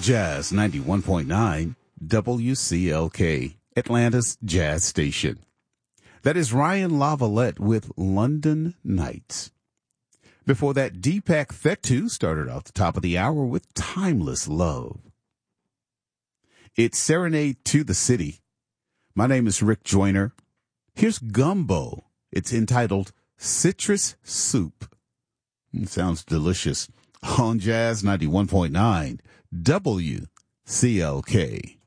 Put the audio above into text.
Jazz 91.9 WCLK, Atlanta's Jazz Station. That is Ryan Lavalette with London Nights. Before that, Deepak Fettu started off the top of the hour with Timeless Love. It's Serenade to the City. My name is Rick Joyner. Here's Gumbo. It's entitled Citrus Soup. It sounds delicious. On Jazz 91.9 WCLK.